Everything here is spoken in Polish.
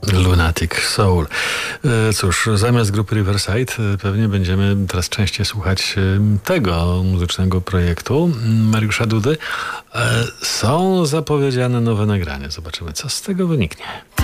Lunatic Soul. Cóż, zamiast grupy Riverside pewnie będziemy teraz częściej słuchać tego muzycznego projektu Mariusza Dudy. Są zapowiedziane nowe nagrania. Zobaczymy, co z tego wyniknie.